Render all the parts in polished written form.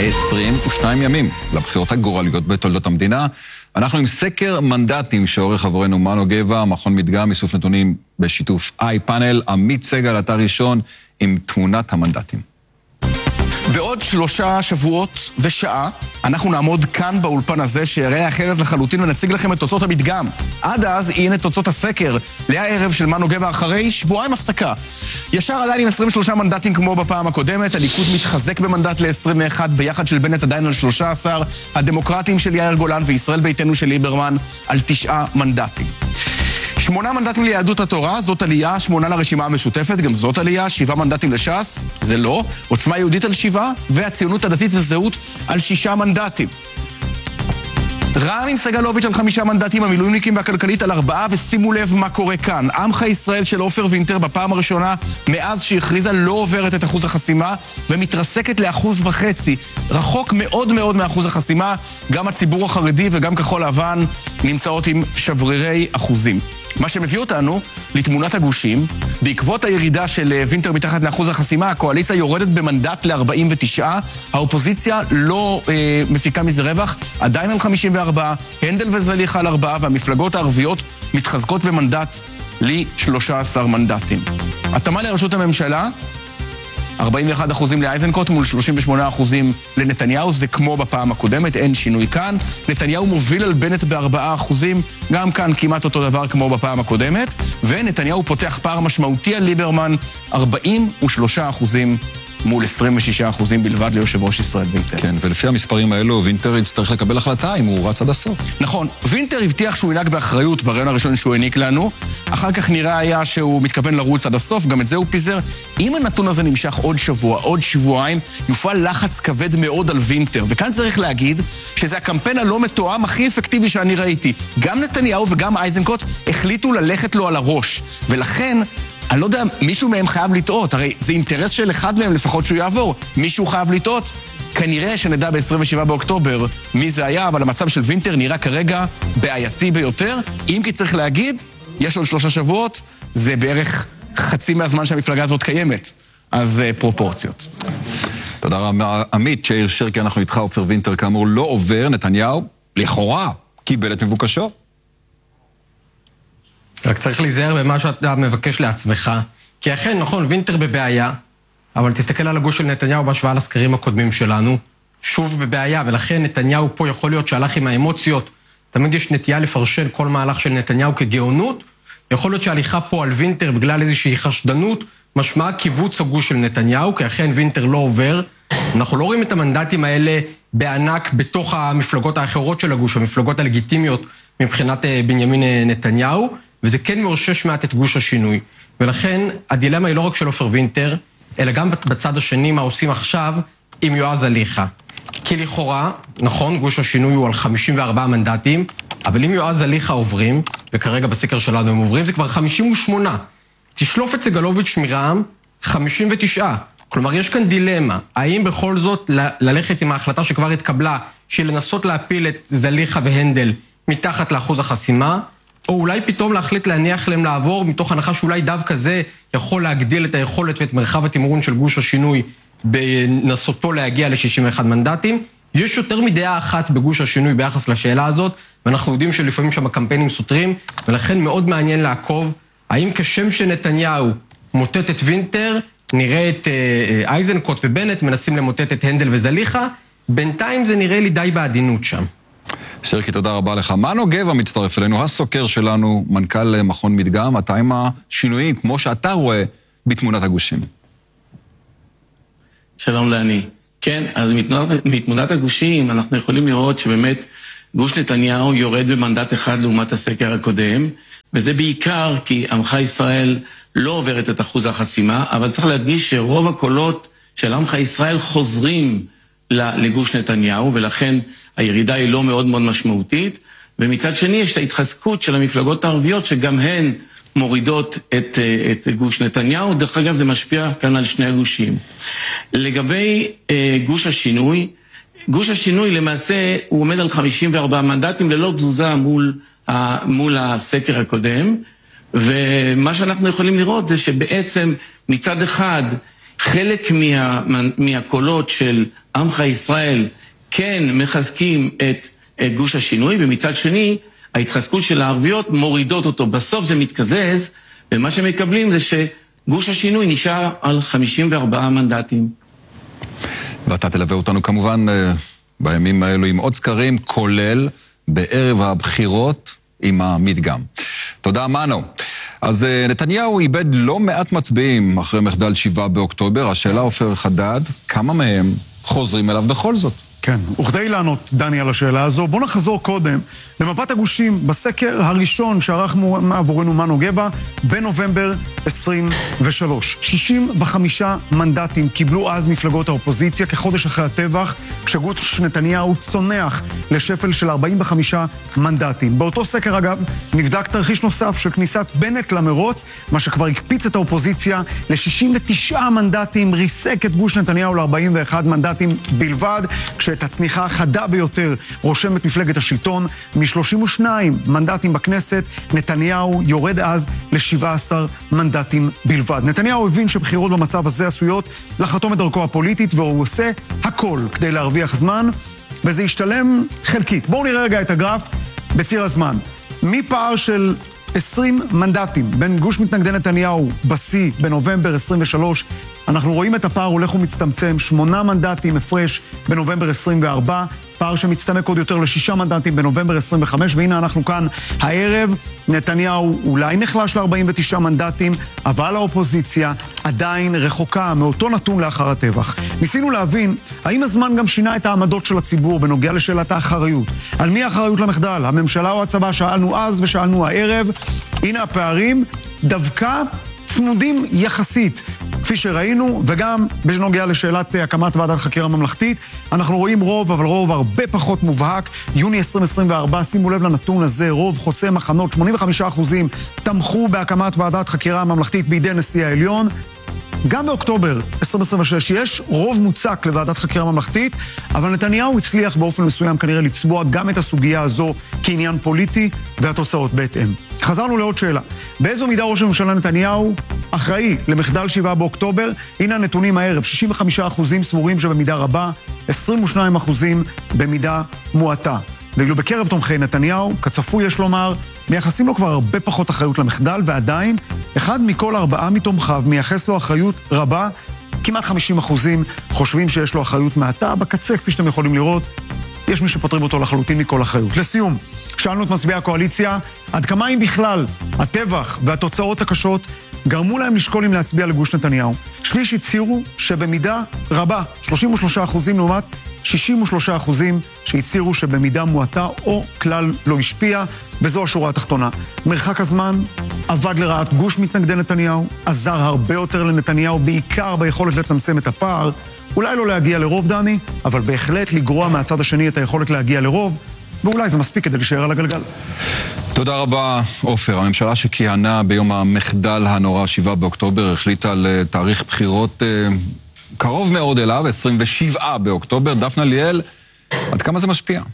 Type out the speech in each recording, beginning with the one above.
22 ימים לבחירות הגורליות בתולדות המדינה. אנחנו עם סקר מנדטים שעורך עבורנו מנו גבע, מכון מדגם, איסוף נתונים בשיתוף iPanel. עמית סגל, אתר ראשון, עם תמונת המנדטים. בעוד 3 שבועות ושעה אנחנו נעמוד כאן באולפן הזה שיראה אחרת לחלוטין ונציג לכם את תוצאות המדגם. עד אז הנה תוצאות הסקר לערב של מנו גבע אחרי שבועיים הפסקה. ישר עדיין עם 23 מנדטים כמו בפעם הקודמת, הליכוד מתחזק במנדט ל-21, ביחד של בנט עדיין על 13, הדמוקרטים של יאיר גולן וישראל ביתנו של ליברמן על 9 מנדטים. 8 מנדטים ליהדות התורה, זאת עלייה, 8 לרשימה המשותפת, גם זאת עלייה, 7 מנדטים לש"ס, זה לא, עוצמה יהודית על 7, והציונות הדתית וזהות על 6 מנדטים. רע"מ סגלוביץ' על 5 מנדטים, המילואימניקים והכלכלית על 4, ושימו לב מה קורה כאן. עמך ישראל של עופר וינטר בפעם הראשונה מאז שהכריזה לא עוברת את אחוז החסימה, ומתרסקת ל1.5%. רחוק מאוד מאוד מאחוז החסימה, גם הציבור החרדי וגם כחול לבן נמצאות עם שברירי אחוזים. מה שמביא אותנו לתמונת הגושים. בעקבות הירידה של וינטר מתחת לאחוז החסימה, הקואליציה יורדת במנדט ל-49, האופוזיציה לא מפיקה מזה רווח, עדיין על 54, הנדל וזליכה על 4, והמפלגות הערביות מתחזקות במנדט ל-13 מנדטים. התאמה לראשות הממשלה, 41% לאייזנקוט מול 38% לנתניהו, זה כמו בפעם הקודמת, אין שינוי כאן. נתניהו מוביל על בנט ב4%, גם כאן כמעט אותו דבר כמו בפעם הקודמת, ונתניהו פותח פער משמעותי על ליברמן, 43% מול 26% בלבד ליושב ראש ישראל ביתנו. כן, ולפי המספרים האלו, וינטר יצטרך לקבל החלטה אם הוא רץ עד הסוף. נכון, וינטר הבטיח שהוא ינהג באחריות ברעיון הראשון שהוא העניק לנו, אחר כך נראה היה שהוא מתכוון לרוץ עד הסוף, גם את זה הוא פיזר. אם הנתון הזה נמשך עוד שבוע, עוד שבועיים, יופעל לחץ כבד מאוד על וינטר, וכאן צריך להגיד שזה הקמפיין הלא מתואם הכי אפקטיבי שאני ראיתי. גם נתניהו וגם אייזנקוט החליטו ללכת לו על הראש, ולכן אני לא יודע, מישהו מהם חייב לטעות, הרי זה אינטרס של אחד מהם לפחות שהוא יעבור, מישהו חייב לטעות, כנראה שנדע ב-27 באוקטובר מי זה היה, אבל המצב של וינטר נראה כרגע בעייתי ביותר, אם כי צריך להגיד, יש עוד 3 שבועות, זה בערך חצי מהזמן שהמפלגה הזאת קיימת, אז פרופורציות. תודה רבה, עמית, שייר שרקי, אנחנו איתך, עופר וינטר כאמור לא עובר, נתניהו לכאורה קיבל את מבוקשו. רק צריך להיזהר במה שאתה מבקש לעצמך, כי אכן, נכון, וינטר בבעיה, אבל תסתכל על הגוש של נתניהו בהשוואה לסקרים הקודמים שלנו, שוב בבעיה, ולכן נתניהו פה יכול להיות שהלך עם האמוציות, תמיד יש נטייה לפרשן כל מהלך של נתניהו כגאונות, יכול להיות שההליכה פה על וינטר בגלל איזושהי חשדנות, משמעה קיבוץ הגוש של נתניהו, כי אכן וינטר לא עובר, אנחנו לא רואים את המנדטים האלה בענק בתוך המפלגות האחרות של הגוש, המפלגות הלגיטימיות מבחינת בנימין נתניהו, וזה כן מאושש מעט את גוש השינוי. ולכן הדילמה היא לא רק של עופר וינטר, אלא גם בצד השני מה עושים עכשיו עם יועז זליכה. כי לכאורה, נכון, גוש השינוי הוא על 54 מנדטים, אבל אם יועז זליכה עוברים, וכרגע בסקר שלנו הם עוברים, זה כבר 58. תשלוף את סגלוביץ' מרע"מ, 59. כלומר, יש כאן דילמה. האם בכל זאת ללכת עם ההחלטה שכבר התקבלה, של לנסות להפיל את זליכה והנדל מתחת לאחוז החסימה, או אולי פתאום להחליט להניח להם לעבור, מתוך הנחה שאולי דווקא זה יכול להגדיל את היכולת ואת מרחב התמרון של גוש השינוי, בנסותו להגיע ל-61 מנדטים. יש יותר מדעה אחת בגוש השינוי ביחס לשאלה הזאת, ואנחנו יודעים שלפעמים שם הקמפיינים סותרים, ולכן מאוד מעניין לעקוב, האם כשם שנתניהו מוטט את וינטר, נראה את אייזנקוט ובנט מנסים למוטט את הנדל וזליכה, בינתיים זה נראה לי די בעדינות שם. שרקי, תודה רבה לך. מנו גבע מצטרף אלינו, הסוקר שלנו, מנכ"ל מכון מדגם, אתה עם השינויים, כמו שאתה רואה, בתמונת הגושים. שלום לעני. כן, אז מתמונת הגושים אנחנו יכולים לראות שבאמת גוש נתניהו יורד במנדט אחד לעומת הסקר הקודם, וזה בעיקר כי עמך ישראל לא עוברת את אחוז החסימה, אבל צריך להדגיש שרוב הקולות של עמך ישראל חוזרים לגוש נתניהו, ולכן הירידה היא לא מאוד מאוד משמעותית, ומצד שני יש את ההתחזקות של המפלגות הערביות, שגם הן מורידות את גוש נתניהו. דרך אגב, זה משפיע כאן על שני הגושים. לגבי גוש השינוי למעשה הוא עומד על 54 מנדטים ללא תזוזה מול הסקר הקודם, ומה שאנחנו יכולים לראות זה שבעצם מצד אחד חלק מהקולות של עמך ישראל כן מחזקים את גוש השינוי, ומצד שני, ההתחזקות של הערביות מורידות אותו. בסוף זה מתקזז, ומה שמקבלים זה שגוש השינוי נשאר על 54 מנדטים. ואתה תלווה אותנו כמובן בימים האלו עם עוד סקרים, כולל בערב הבחירות עם המדגם. תודה מנו. אז נתניהו איבד לא מעט מצביעים אחרי מחדל 7 באוקטובר. השאלה עופר חדד, כמה מהם חוזרים אליו בכל זאת? כן, וכדי לענות, דני, על השאלה הזו, בוא נחזור קודם למפת הגושים בסקר הראשון שערך עבורנו מנו גבע בנובמבר 23. 65 מנדטים קיבלו אז מפלגות האופוזיציה כחודש אחרי הטבח, כשגוש נתניהו צונח לשפל של 45 מנדטים. באותו סקר, אגב, נבדק תרחיש נוסף של כניסת בנט למרוץ, מה שכבר הקפיץ את האופוזיציה ל-69 מנדטים, ריסק את גוש נתניהו ל-41 מנדטים בלבד, כשאת הצניחה החדה ביותר רושמת מפלגת השלטון, מ-32 מנדטים בכנסת, נתניהו יורד אז ל-17 מנדטים בלבד. נתניהו הבין שבחירות במצב הזה עשויות לחתום את דרכו הפוליטית, והוא עושה הכל כדי להרוויח זמן, וזה ישתלם חלקית. בואו נראה רגע את הגרף בציר הזמן. מפער של 20 מנדטים בין גוש מתנגדי נתניהו בשיא בנובמבר 23, אנחנו רואים את הפער הולך ומצטמצם, 8 מנדטים הפרש בנובמבר 24, פער שמצטמק עוד יותר ל6 מנדטים בנובמבר 25, והנה אנחנו כאן הערב, נתניהו אולי נחלש ל49 מנדטים, אבל האופוזיציה עדיין רחוקה מאותו נתון לאחר הטבח. ניסינו להבין האם הזמן גם שינה את העמדות של הציבור בנוגע לשאלת האחריות. על מי האחריות למחדל? הממשלה או הצבא? שאלנו אז ושאלנו הערב. הנה הפערים, דווקא צמודים יחסית, כפי שראינו, וגם בנוגע לשאלת הקמת ועדת חקירה ממלכתית, אנחנו רואים רוב, אבל רוב הרבה פחות מובהק. יוני 2024, שימו לב לנתון הזה, רוב חוצה מחנות, 85% תמכו בהקמת ועדת חקירה ממלכתית בידי נשיא העליון. גם באוקטובר 2026 יש רוב מוצק לוועדת חקירה ממלכתית, אבל נתניהו הצליח באופן מסוים כנראה לצבוע גם את הסוגיה הזו כעניין פוליטי, והתוצאות בהתאם. חזרנו לעוד שאלה. באיזו מידה ראש הממשלה נתניהו אחראי למחדל 7 באוקטובר? הנה הנתונים הערב, 65% סבורים שבמידה רבה, 22% במידה מועטה. ואילו בקרב תומכי נתניהו, כצפוי יש לומר, מייחסים לו כבר הרבה פחות אחריות למחדל, ועדיין, 1 מכל 4 מתומכיו מייחס לו אחריות רבה, כמעט 50% חושבים שיש לו אחריות מעטה. בקצה, כפי שאתם יכולים לראות, יש מי שפותרים אותו לחלוטין מכל אחריות. לסיום, שאלנו את מצביעי הקואליציה, עד כמה אם בכלל הטבח והתוצאות הקשות גרמו להם לשקול אם להצביע לגוש נתניהו. שליש הצהירו שבמידה רבה, 33% לעומת 63% שהצהירו שבמידה מועטה או כלל לא השפיע, וזו השורה התחתונה. מרחק הזמן עבד לרעת גוש מתנגדי נתניהו, עזר הרבה יותר לנתניהו, בעיקר ביכולת לצמצם את הפער, אולי לא להגיע לרוב, דני, אבל בהחלט לגרוע מהצד השני את היכולת להגיע לרוב, ואולי זה מספיק כדי להישאר על הגלגל. תודה רבה, עופר. הממשלה שכיהנה ביום המחדל הנורא 7 באוקטובר החליטה על תאריך בחירות קרוב מאוד אליו, 27 באוקטובר. דפנה ליאל, עד כמה זה משפיע?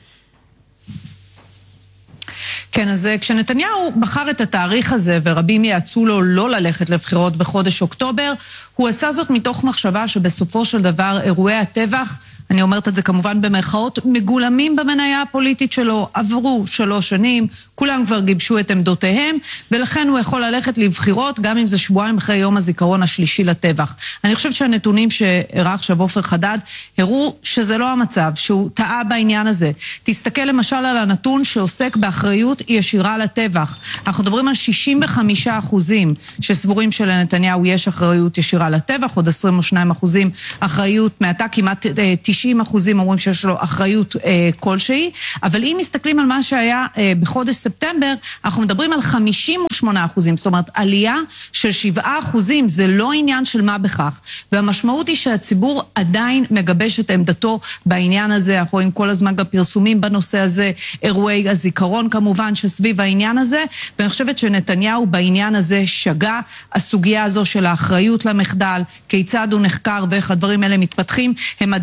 כן, אז כשנתניהו בחר את התאריך הזה, ורבים יעצו לו לא ללכת לבחירות בחודש אוקטובר, הוא עשה זאת מתוך מחשבה שבסופו של דבר אירועי הטבח, אני אומרת את זה כמובן במרכאות, מגולמים במניה הפוליטית שלו. עברו 3 שנים, כולם כבר גיבשו את עמדותיהם, ולכן הוא יכול ללכת לבחירות, גם אם זה שבועיים אחרי יום הזיכרון השלישי לטבח. אני חושבת שהנתונים שהראה עכשיו עופר חדד, הראו שזה לא המצב, שהוא טעה בעניין הזה. תסתכל למשל על הנתון שעוסק באחריות ישירה לטבח. אנחנו מדברים על 65% שסבורים שלנתניהו יש אחריות ישירה לטבח, עוד 22% אחריות מעטה, כמעט 90% אומרים שיש לו אחריות כלשהי, אבל אם מסתכלים על מה שהיה בחודש ספטמבר, אנחנו מדברים על 58%, זאת אומרת, עלייה של 7%, זה לא עניין של מה בכך, והמשמעות היא שהציבור עדיין מגבש את עמדתו בעניין הזה. אנחנו רואים כל הזמן גם פרסומים בנושא הזה, אירועי הזיכרון כמובן שסביב העניין הזה, ואני חושבת שנתניהו בעניין הזה שגה. הסוגיה הזו של האחריות למחדל, כיצד הוא נחקר ואיך הדברים האלה מתפתחים, הם עדיין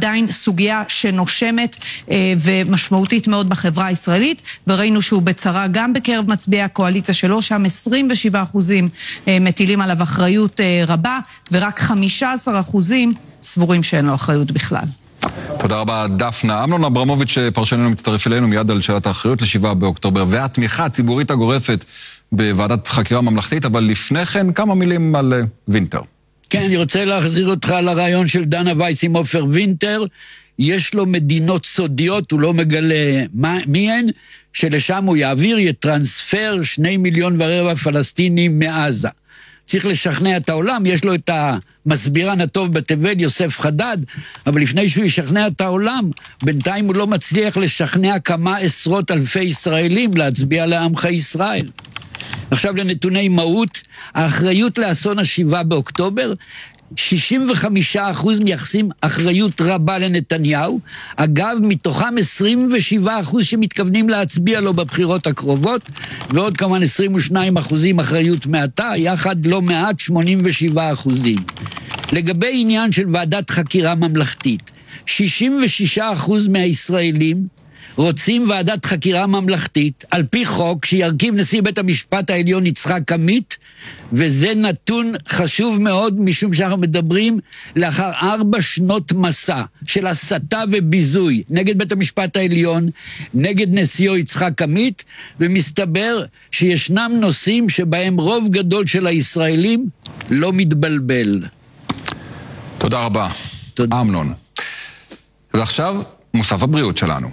סוגיה שנושמת ומשמעותית מאוד בחברה הישראלית, וראינו שהוא בצרה גם בקרב מצביעי הקואליציה שלו, שם 27% מטילים עליו אחריות רבה, ורק 15% סבורים שאין לו אחריות בכלל. תודה רבה, דפנה. אמנון אברמוביץ' פרשננו מצטרף אלינו מיד על שאלת האחריות ל7 באוקטובר, והתמיכה הציבורית הגורפת בוועדת חקירה ממלכתית, אבל לפני כן כמה מילים על וינטר. כן, אני רוצה להחזיר אותך לרעיון של דנה וייס עם עופר וינטר. יש לו מדינות סודיות, הוא לא מגלה מי הן, שלשם הוא יעביר, יטרנספר 2.25 מיליון פלסטינים מעזה. צריך לשכנע את העולם, יש לו את המסבירן הטוב בתבל, יוסף חדד, אבל לפני שהוא ישכנע את העולם, בינתיים הוא לא מצליח לשכנע כמה עשרות אלפי ישראלים להצביע לעמך ישראל. עכשיו לנתוני מהות, האחריות לאסון 7 באוקטובר, 65% מייחסים אחריות רבה לנתניהו, אגב מתוכם 27% שמתכוונים להצביע לו בבחירות הקרובות, ועוד כמובן 22% אחריות מעתה, יחד לא מעט 87%. לגבי עניין של ועדת חקירה ממלכתית, 66% מהישראלים רוצים ועדת חקירה ממלכתית, על פי חוק שירכיב נשיא בית המשפט העליון יצחק עמית, וזה נתון חשוב מאוד, משום שאנחנו מדברים לאחר 4 שנות מסע של הסתה וביזוי נגד בית המשפט העליון, נגד נשיאו יצחק עמית, ומסתבר שישנם נושאים שבהם רוב גדול של הישראלים לא מתבלבל. תודה רבה, תודה. אמנון. ועכשיו מוסף הבריאות שלנו.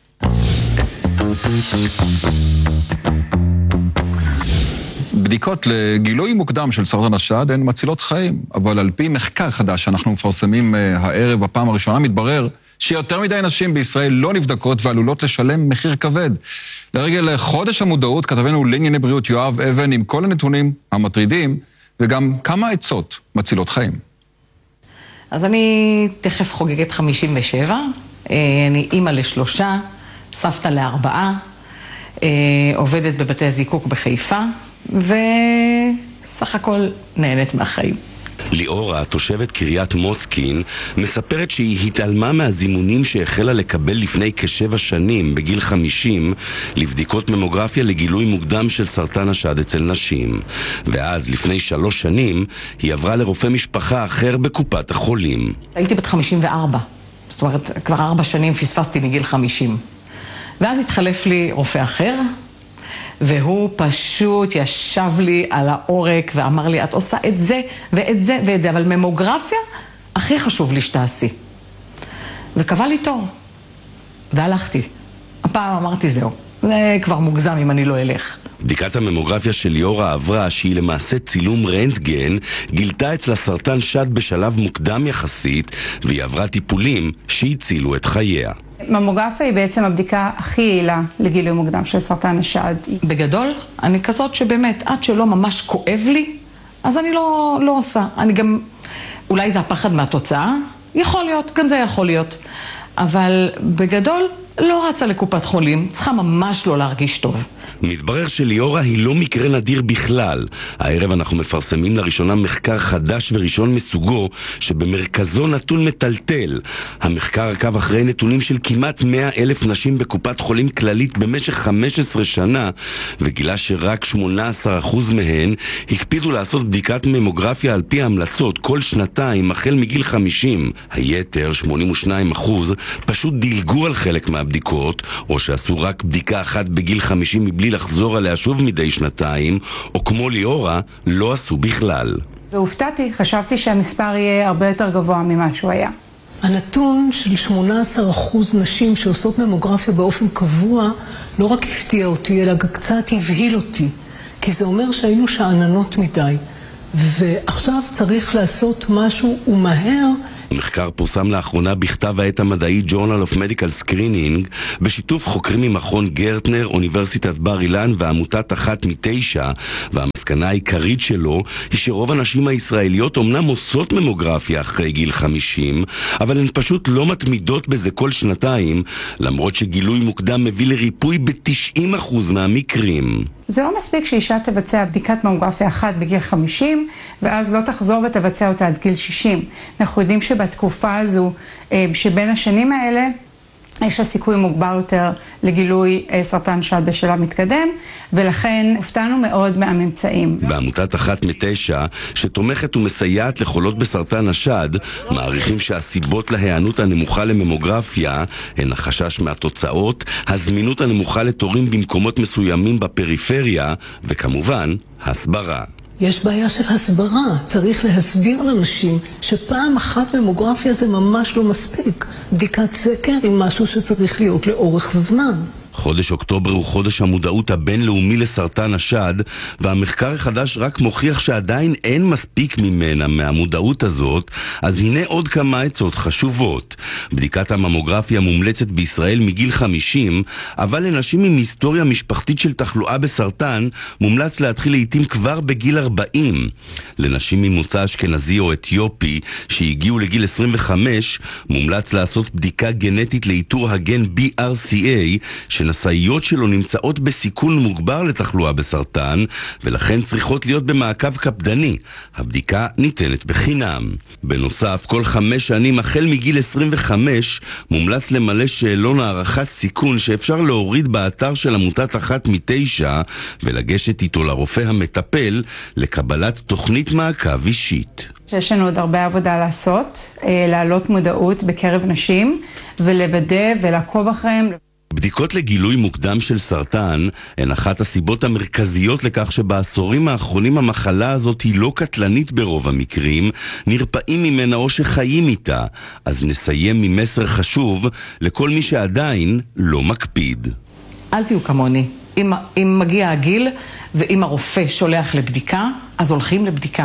בדיקות לגילוי מוקדם של סרטן השד הן מצילות חיים, אבל על פי מחקר חדש שאנחנו מפרסמים הערב בפעם הראשונה, מתברר שיותר מדי נשים בישראל לא נבדקות ועלולות לשלם מחיר כבד. לרגל חודש המודעות כתבנו לענייני בריאות יואב אבן עם כל הנתונים המטרידים וגם כמה עצות מצילות חיים. אז אני תכף חוגגת 57, אני אימא ל3, סבתא ל4, עובדת בבתי זיקוק בחיפה, וסך הכל נהנית מהחיים. ליאורה, תושבת קריית מוצקין, מספרת שהיא התעלמה מהזימונים שהחלה לקבל לפני כ7 שנים, בגיל 50, לבדיקות ממוגרפיה לגילוי מוקדם של סרטן השד אצל נשים. ואז, לפני 3 שנים, היא עברה לרופא משפחה אחר בקופת החולים. הייתי בת 54, זאת אומרת, כבר 4 שנים פספסתי מגיל 50. ואז התחלף לי רופא אחר, והוא פשוט ישב לי על העורק ואמר לי, את עושה את זה ואת זה ואת זה, אבל ממוגרפיה הכי חשוב לי שתעשי. וקבע לי תור, והלכתי. הפעם אמרתי זהו, זה כבר מוגזם אם אני לא אלך. בדיקת הממוגרפיה של ליאורה עברה, שהיא למעשה צילום רנטגן, גילתה אצלה סרטן שד בשלב מוקדם יחסית, והיא עברה טיפולים שהצילו את חייה. ממוגרפיה היא בעצם הבדיקה הכי יעילה לגילוי מוקדם של סרטן השד. בגדול, אני כזאת שבאמת, עד שלא ממש כואב לי, אז אני לא עושה. אני גם, אולי זה הפחד מהתוצאה, יכול להיות, גם זה יכול להיות. אבל בגדול, לא רצה לקופת חולים, צריכה ממש לא להרגיש טוב. מתברר שליאורה היא לא מקרה נדיר בכלל. הערב אנחנו מפרסמים לראשונה מחקר חדש וראשון מסוגו, שבמרכזו נתון מטלטל. המחקר עקב אחרי נתונים של כמעט 100,000 נשים בקופת חולים כללית במשך 15 שנה, וגילה שרק 18% מהן הקפידו לעשות בדיקת ממוגרפיה על פי ההמלצות כל שנתיים החל מגיל 50. היתר, 82%, פשוט דילגו על חלק מהבדיקות, או שעשו רק בדיקה אחת בגיל 50 מבלי לחזור עליה שוב מדי שנתיים, או כמו ליאורה, לא עשו בכלל. והופתעתי, חשבתי שהמספר יהיה הרבה יותר גבוה ממה שהוא היה. הנתון של 18% נשים שעושות ממוגרפיה באופן קבוע לא רק הפתיע אותי, אלא קצת הבהיל אותי, כי זה אומר שהיינו שעננות מדי, ועכשיו צריך לעשות משהו ומהר. המחקר פורסם לאחרונה בכתב העת המדעי Journal of Medical Screening בשיתוף חוקרים ממכון גרטנר, אוניברסיטת בר אילן ועמותת 1-9, והמסקנה העיקרית שלו היא שרוב הנשים הישראליות אומנם עושות ממוגרפיה אחרי גיל 50, אבל הן פשוט לא מתמידות בזה כל שנתיים, למרות שגילוי מוקדם מביא לריפוי ב-90% מהמקרים. זה לא מספיק שאישה תבצע בדיקת ממוגרפיה אחת בגיל 50, ואז לא תחזור ותבצע אותה עד גיל 60. אנחנו יודעים שבתקופה הזו, שבין השנים האלה, יש לה סיכוי מוגבר יותר לגילוי סרטן שד בשלב מתקדם, ולכן הופתענו מאוד מהממצאים. בעמותת 1/9, שתומכת ומסייעת לחולות בסרטן השד, מעריכים שהסיבות להיענות הנמוכה לממוגרפיה הן החשש מהתוצאות, הזמינות הנמוכה לתורים במקומות מסוימים בפריפריה, וכמובן, הסברה. יש בעיה של הסברה, צריך להסביר לאנשים שפעם אחת ממוגרפיה זה ממש לא מספיק. בדיקת סקר היא משהו שצריך להיות לאורך זמן. חודש אוקטובר הוא חודש המודעות הבינלאומי לסרטן השד, והמחקר החדש רק מוכיח שעדיין אין מספיק ממנה מהמודעות הזאת, אז הנה עוד כמה עצות חשובות. בדיקת הממוגרפיה מומלצת בישראל מגיל 50, אבל לנשים עם היסטוריה משפחתית של תחלואה בסרטן, מומלץ להתחיל לעתים כבר בגיל 40. לנשים ממוצא אשכנזי או אתיופי שהגיעו לגיל 25, מומלץ לעשות בדיקה גנטית לאיתור הגן BRCA, שנשאיות שלו נמצאות בסיכון מוגבר לתחלואה בסרטן, ולכן צריכות להיות במעקב קפדני. הבדיקה ניתנת בחינם. בנוסף, כל 5 שנים החל מגיל 25 מומלץ למלא שאלון הערכת סיכון שאפשר להוריד באתר של עמותת 1/9 ולגשת איתו לרופא המטפל לקבלת תוכנית מעקב אישית. יש לנו עוד הרבה עבודה לעשות, להעלות מודעות בקרב נשים ולוודא ולעקוב אחריהם. בדיקות לגילוי מוקדם של סרטן הן אחת הסיבות המרכזיות לכך שבעשורים האחרונים המחלה הזאת היא לא קטלנית ברוב המקרים, נרפאים ממנה או שחיים איתה. אז נסיים ממסר חשוב לכל מי שעדיין לא מקפיד. אל תהיו כמוני. אם מגיע הגיל ואם הרופא שולח לבדיקה, אז הולכים לבדיקה.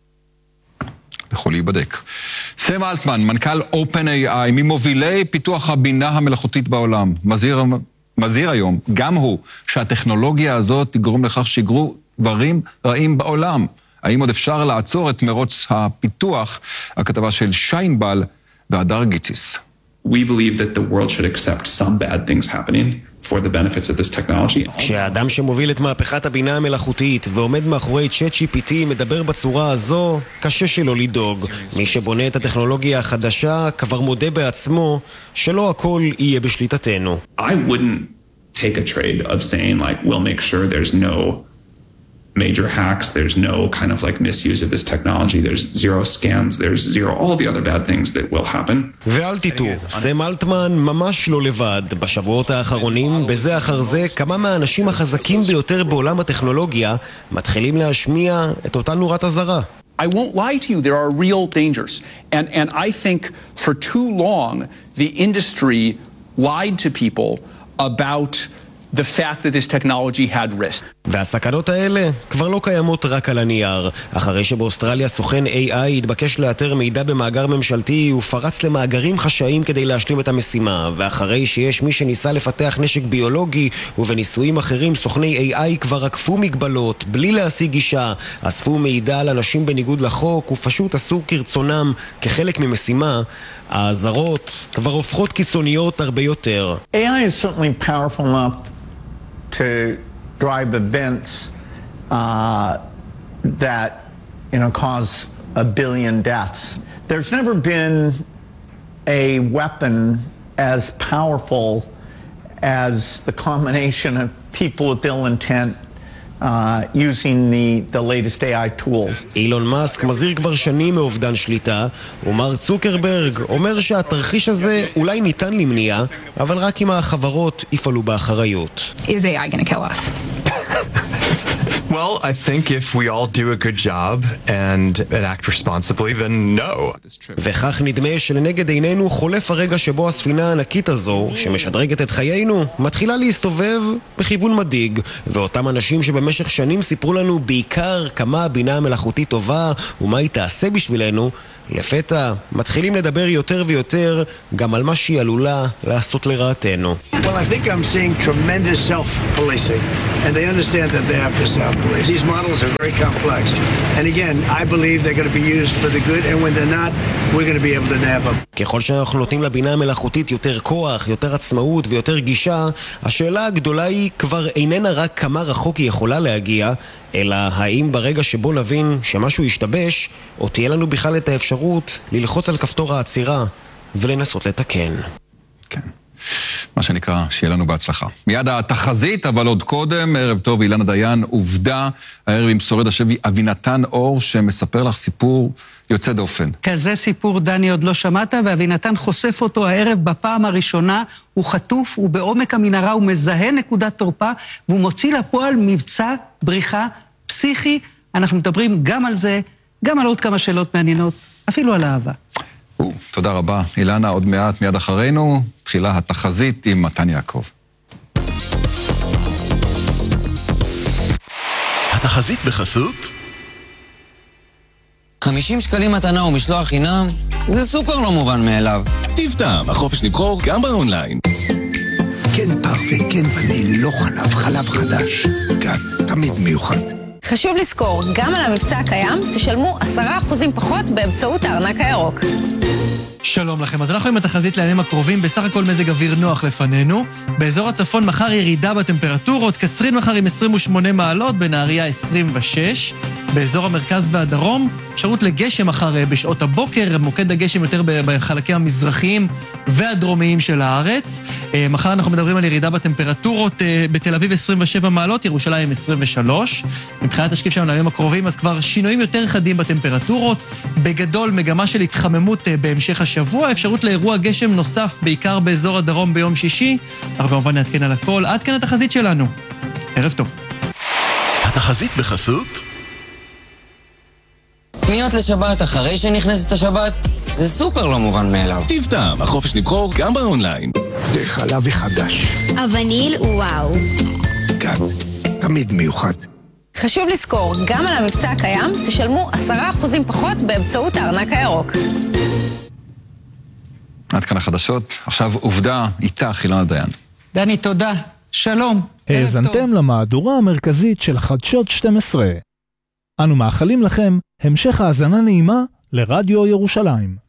יכול להיבדק. סם אלטמן, מנכ"ל OpenAI, ממובילי פיתוח הבינה המלאכותית בעולם, מזהיר היום, גם הוא, שהטכנולוגיה הזאת תגרום לכך שיגרו דברים רעים בעולם. האם עוד אפשר לעצור את מרוץ הפיתוח? הכתבה של שיינבל והדר גיציס. We believe that the world should accept some bad things happening for the benefits of this technology. כשהאדם שמוביל את מהפכת הבינה המלאכותית ועומד מאחורי ChatGPT מדבר בצורה הזו, קשה שלא לדאוג. מי שבונה את הטכנולוגיה החדשה כבר מודה בעצמו שלא הכל יהיה בשליטתנו. I wouldn't take a trade of saying like we'll make sure there's no major hacks, there's no kind of like misuse of this technology, there's zero scams, there's zero all the other bad things that will happen. ואל תטעו, סם אלטמן ממש לא לבד. בשבועות האחרונים, בזה אחר זה, כמה מהאנשים החזקים ביותר בעולם הטכנולוגיה מתחילים להשמיע את אותה נורת אזהרה. I won't lie to you, there are real dangers. And I think for too long, the industry lied to people about the fact that this technology had risk. והסכנות האלה כבר לא קיימות רק על הנייר. אחרי שבאוסטרליה סוכן AI התבקש לאתר מידע במאגר ממשלתי, הוא פרץ למאגרים חשאיים כדי להשלים את המשימה. ואחרי שיש מי שניסה לפתח נשק ביולוגי, ובניסויים אחרים סוכני AI כבר עקפו מגבלות, בלי להשיג גישה, אספו מידע על אנשים בניגוד לחוק, ופשוט עשו כרצונם כחלק ממשימה, האזהרות כבר הופכות קיצוניות הרבה יותר. AI is certainly powerful enough to drive events that, cause 1 billion deaths. There's never been a weapon as powerful as the combination of people with ill intent using the latest AI tools. אילון מאסק מזהיר כבר שנים מאובדן שליטה, ומר צוקרברג אומר שהתרחיש הזה אולי ניתן למניעה, אבל רק אם החברות יפעלו באחריות. Is AI going to kill us? Well, I think if we all do a good job and act responsibly, then no. וכך נדמה שלנגד עינינו חולף הרגע שבו הספינה הענקית הזו, שמשדרגת את חיינו, מתחילה להסתובב בכיוון מדאיג, ואותם אנשים שבמשך שנים סיפרו לנו בעיקר כמה הבינה המלאכותית טובה ומה היא תעשה בשבילנו, לפתע מתחילים לדבר יותר ויותר גם על מה שהיא עלולה לעשות לרעתנו. Well, I think I'm seeing tremendous self-policing, and they understand that they have to self-police. These models are very complex, and again, I believe they're going to be used for the good, and when they're not, we're going to be able to nab them. ככל שאנחנו נותנים לבינה המלאכותית יותר כוח, יותר עצמאות ויותר גישה, השאלה הגדולה היא כבר איננה רק כמה רחוק היא יכולה להגיע, אלא האם ברגע שבו נבין שמשהו ישתבש, או תהיה לנו בכלל את האפשרות ללחוץ על כפתור העצירה ולנסות לתקן. כן. מה שנקרא, שיהיה לנו בהצלחה. מיד התחזית, אבל עוד קודם, ערב טוב, אילנה דיין, עובדה, הערב עם שורד השבי אבינתן אור, שמספר לך סיפור יוצא דופן. כזה סיפור, דני, עוד לא שמעת, ואבינתן חושף אותו הערב בפעם הראשונה, הוא חטוף, הוא בעומק המנהרה, הוא מזהה נקודת תורפה, והוא מוציא לפועל מבצע בריחה פסיכי. אנחנו מדברים גם על זה, גם על עוד כמה שאלות מעניינות, אפילו על אהבה. תודה רבה, אילנה, עוד מעט מיד אחרינו, תחילה התחזית עם מתן יעקב. התחזית בחסות 50 שקלים מתנה ומשלוח חינם, זה סופר לא מובן מאליו. טיב טעם, החופש לבחור גם באונליין. כן פרווה, כן וניל, לא חלב, חלב חדש. גת, תמיד מיוחד. חשוב לזכור, גם על המבצע הקיים תשלמו 10% פחות באמצעות הארנק הירוק. שלום לכם, אז אנחנו עם התחזית לימים הקרובים, בסך הכל מזג אוויר נוח לפנינו. באזור הצפון מחר ירידה בטמפרטורות, קצרין מחר עם 28 מעלות, בנהריה 26. באזור המרכז והדרום, אפשרות לגשם מחר בשעות הבוקר, מוקד הגשם יותר בחלקים המזרחיים והדרומיים של הארץ. מחר אנחנו מדברים על ירידה בטמפרטורות, בתל אביב 27 מעלות, ירושלים 23. מבחינת השקיף שלנו לימים הקרובים, אז כבר שינויים יותר חדים בטמפרטורות. בגדול, מגמה של התחממות בהמשך השבוע, אפשרות לאירוע גשם נוסף, בעיקר באזור הדרום ביום שישי. אנחנו כמובן נעדכן על הכל. עד כאן התחזית שלנו. ערב טוב. התחזית בחסות קניות לשבת אחרי שנכנסת השבת, זה סופר לא מובן מאליו. טיב טעם, החופש לבחור גם באונליין. זה חלב חדש. הווניל וואו. גת, תמיד מיוחד. חשוב לזכור, גם על המבצע הקיים תשלמו 10% פחות באמצעות הארנק הירוק. עד כאן החדשות, עכשיו עובדה, איתך אילנה דיין. דני, תודה. שלום. האזנתם למהדורה המרכזית של חדשות 12. אנו מאחלים לכם המשך האזנה נעימה לרדיו ירושלים.